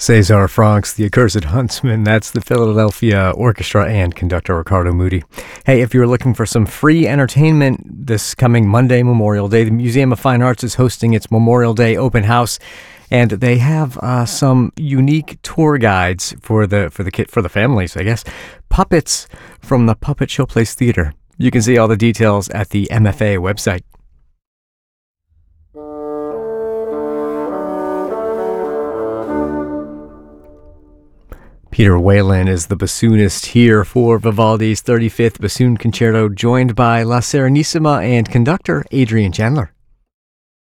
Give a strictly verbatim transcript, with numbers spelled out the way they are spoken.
Cesar Franck's The Accursed Huntsman. That's the Philadelphia Orchestra and conductor Ricardo Muti. Hey, if you're looking for some free entertainment this coming Monday, Memorial Day, the Museum of Fine Arts is hosting its Memorial Day open house, and they have uh, some unique tour guides for the for the kid for the families, I guess. Puppets from the Puppet Showplace Theater. You can see all the details at the M F A website. Peter Whalen is the bassoonist here for Vivaldi's thirty-fifth Bassoon Concerto, joined by La Serenissima and conductor Adrian Chandler.